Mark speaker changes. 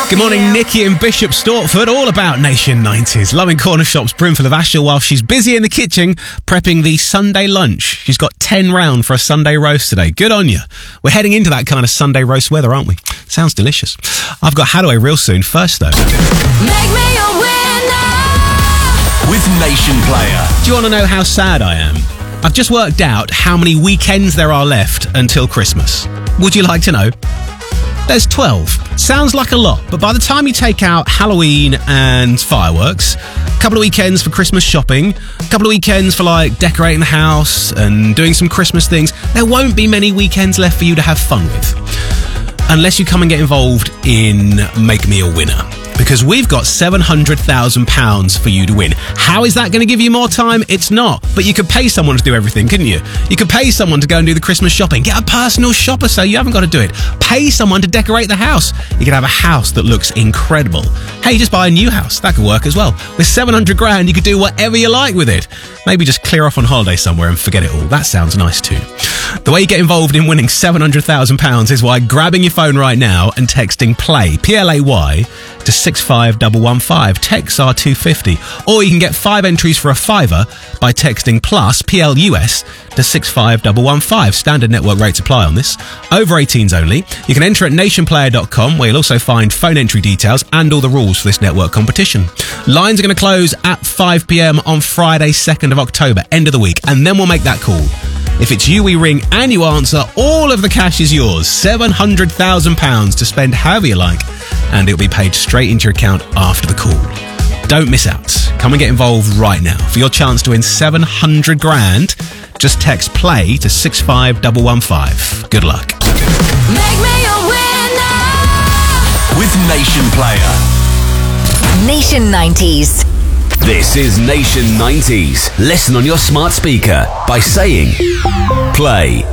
Speaker 1: Good morning, Nikki in Bishop Stortford, all about Nation 90s. Loving corner shops brimful of Asher while she's busy in the kitchen prepping the Sunday lunch. She's got 10 round for a Sunday roast today. Good on you. We're heading into that kind of Sunday roast weather, aren't we? Sounds delicious. I've got Hadaway real soon. First, though.
Speaker 2: Make me a winner
Speaker 3: with Nation Player.
Speaker 1: Do you want to know how sad I am? I've just worked out how many weekends there are left until Christmas. Would you like to know? There's 12. Sounds like a lot, but by the time you take out Halloween and fireworks, a couple of weekends for Christmas shopping, a couple of weekends for decorating the house and doing some Christmas things, there won't be many weekends left for you to have fun with. Unless you come and get involved in Make Me a Winner. Because we've got £700,000 for you to win. How is that going to give you more time? It's not. But you could pay someone to do everything, couldn't you? You could pay someone to go and do the Christmas shopping. Get a personal shopper so you haven't got to do it. Pay someone to decorate the house. You could have a house that looks incredible. Hey, just buy a new house. That could work as well. With 700 grand, you could do whatever you like with it. Maybe just clear off on holiday somewhere and forget it all. That sounds nice too. The way you get involved in winning £700,000 is by grabbing your phone right now and texting PLAY, P-L-A-Y, to 65115. Texts are £2.50. Or you can get 5 entries for a fiver by texting PLUS, P-L-U-S, to 65115. Standard network rates apply on this. Over 18s only. You can enter at nationplayer.com, where you'll also find phone entry details and all the rules for this network competition. Lines are going to close at 5 p.m. on Friday, 2nd of October, end of the week, and then we'll make that call. If it's you we ring and you answer, all of the cash is yours. £700,000 to spend however you like, and it'll be paid straight into your account after the call. Don't miss out. Come and get involved right now. For your chance to win 700 grand, just text PLAY to 65115. Good luck.
Speaker 2: Make me a winner
Speaker 3: with Nation Player.
Speaker 4: Nation 90s.
Speaker 3: This is Nation 90s. Listen on your smart speaker by saying PLAY.